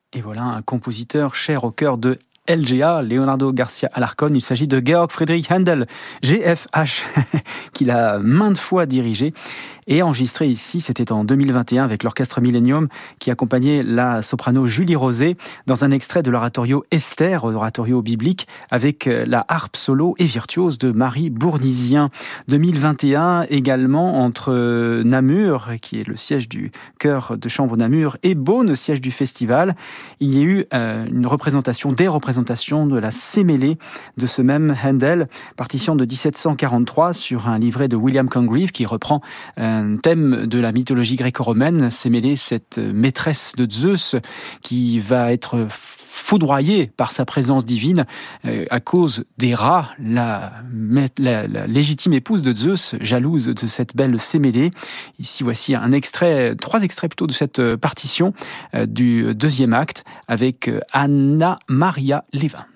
Et voilà un compositeur cher au cœur de LGA, Leonardo Garcia Alarcón. Il s'agit de Georg Friedrich Händel, GFH, qu'il a maintes fois dirigé et enregistré ici. C'était en 2021 avec l'orchestre Millennium qui accompagnait la soprano Julie Rosé dans un extrait de l'oratorio Esther, oratorio biblique, avec la harpe solo et virtuose de Marie Bournisien. 2021 également entre Namur, qui est le siège du chœur de chambre Namur, et Beaune, siège du festival. Il y a eu des représentations de la Sémélé de ce même Händel, partition de 1743 sur un livret de William Congreve qui reprend un thème de la mythologie gréco-romaine. Sémélé, cette maîtresse de Zeus qui va être foudroyée par sa présence divine à cause des rats, la légitime épouse de Zeus, jalouse de cette belle Sémélé. Ici, voici trois extraits plutôt de cette partition du deuxième acte avec Anna Maria Levin.